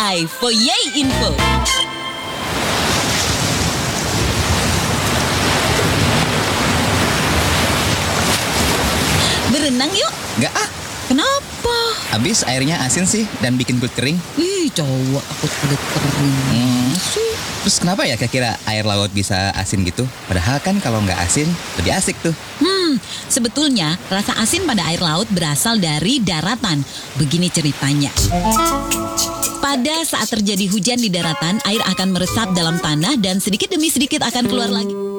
by Foyay Info. Berenang yuk. Nggak ah, Kenapa? habis airnya asin sih dan bikin kulit kering. Ih, cowok aku kulit kering. Terus kenapa ya kira-kira air laut bisa asin gitu? Padahal kan kalau nggak asin lebih asik tuh. Sebetulnya rasa asin pada air laut berasal dari daratan. Begini ceritanya. Pada saat terjadi hujan di daratan, air akan meresap dalam tanah dan sedikit demi sedikit akan keluar lagi.